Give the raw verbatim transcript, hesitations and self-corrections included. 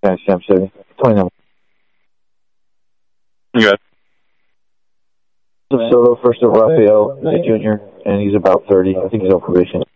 Sam City. twenty-nine. Okay. Solo first of Rafael, he's a junior, and he's about thirty. I think he's on probation.